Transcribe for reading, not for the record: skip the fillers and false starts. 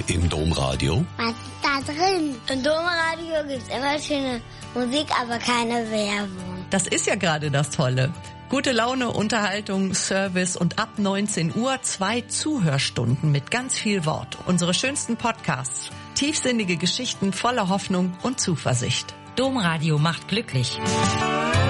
im Domradio? Was ist da drin? Im Domradio gibt's immer schöne Musik, aber keine Werbung. Das ist ja gerade das Tolle. Gute Laune, Unterhaltung, Service und ab 19 Uhr 2 Zuhörstunden mit ganz viel Wort. Unsere schönsten Podcasts. Tiefsinnige Geschichten voller Hoffnung und Zuversicht. Domradio macht glücklich.